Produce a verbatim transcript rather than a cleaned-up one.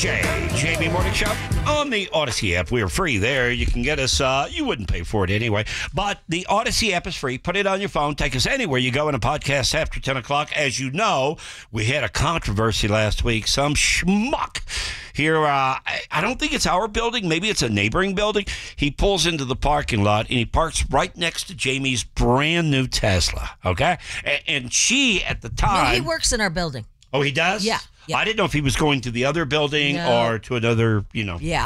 J. Jamie Morning Show on the Odyssey app. We are free there. You can get us, uh, you wouldn't pay for it anyway, but the Odyssey app is free. Put it on your phone. Take us anywhere you go in a podcast after ten o'clock. As you know, we had a controversy last week. Some schmuck here, uh, I, I don't think it's our building. Maybe it's a neighboring building. He pulls into the parking lot, and he parks right next to Jamie's brand new Tesla, okay? And, and she, at the time... No, he works in our building. Oh, he does? Yeah. yeah. I didn't know if he was going to the other building No. or to another, you know. Yeah.